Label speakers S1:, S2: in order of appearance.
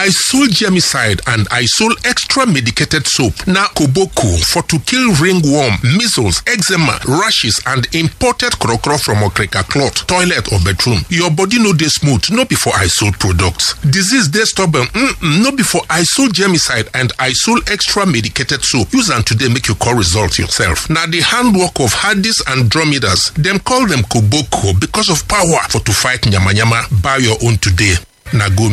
S1: Isol Germicide and Isol Extra Medicated Soap na koboko for to kill ringworm, measles, eczema, rashes and imported krokro from okrika cloth, toilet or bedroom. Your body no dey smooth, no be for Isol products. Disease dey stubborn, no be for Isol Germicide and Isol Extra Medicated Soap. Use am today make you call result yourself. Na the handwork of Hadis and Dromedas. Them call them koboko because of power for to fight nyama nyama. Buy your own today. Na go